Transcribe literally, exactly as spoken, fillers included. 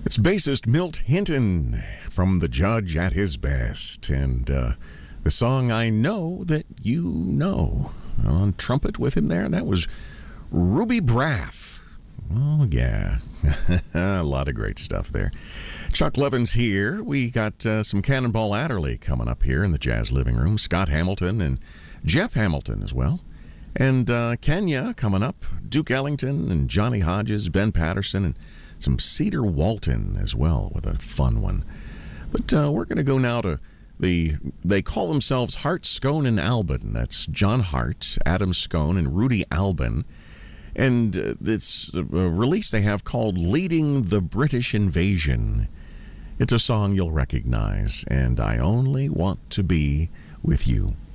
It's bassist Milt Hinton from The Judge at His Best, and uh, the song I Know That You Know. On trumpet with him there, that was Ruby Braff. Oh, yeah. A lot of great stuff there. Chuck Levin's here. We got uh, some Cannonball Adderley coming up here in the Jazz Living Room. Scott Hamilton and Jeff Hamilton as well. And uh, Kenya coming up. Duke Ellington and Johnny Hodges, Ben Patterson, and some Cedar Walton as well with a fun one. But uh, we're going to go now to the, they call themselves Hart, Scone, and Albin. That's John Hart, Adam Scone, and Rudy Albin. And uh, it's a release they have called Leading the British Invasion. It's a song you'll recognize, and I Only Want to Be With You.